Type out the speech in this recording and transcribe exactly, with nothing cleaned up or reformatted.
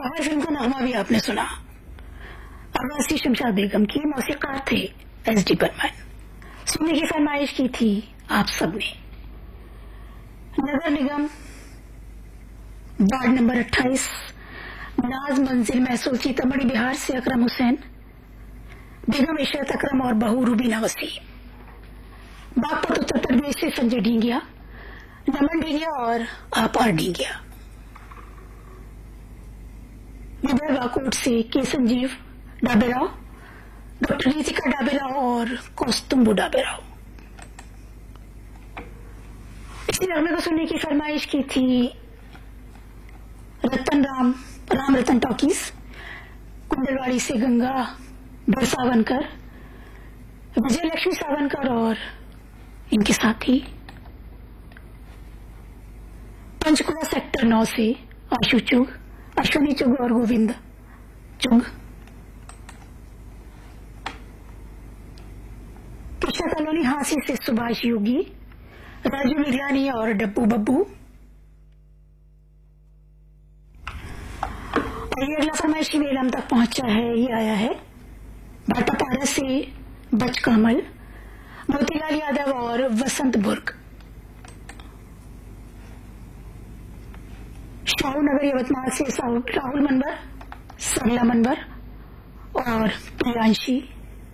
बहार फिल्म का नगमा भी आपने सुना। अब्बासी शमशाद बेगम की मौसीकार थे एस डी बर्मन। सुनने की फरमाइश की थी आप सबने। नगर निगम वार्ड नंबर अट्ठाईस, नाज मंजिल महसूल सीतामढ़ी बिहार से अकरम हुसैन, बेगम इशरत अकरम और बहू रूबीना वसीम। बागपत उत्तर प्रदेश से संजय ढींगिया, नमन ढींगिया और आपार ढींगिया। विदर्भाकोट से के संजीव डाबेराव, डॉक्टर रीतिका डाबेराव और कौस्तुम्बु डाबेराव। इसी नगमे को सुनने की फरमाइश की थी रतन राम राम रतन टॉकीज, कुंडलवाड़ी से गंगा भर सावनकर, विजय लक्ष्मी सावनकर और इनके साथी। पंचकुला सेक्टर नौ से आशु चुग, अश्विनी चुग और गोविंद चुग। कृष्णा कॉलोनी हांसी से सुभाष योगी, राजू विज्ञानी और डब्बू बब्बू। और ये अगला फरमाइशी मेल हम तक पहुंचा है, ये आया है भाटापारा से बच कमल, मोतीलाल यादव और वसंत बुर्ग। शाहू नगर यवतमाल से राहुल मनवर, सरला मनवर और प्रियांशी।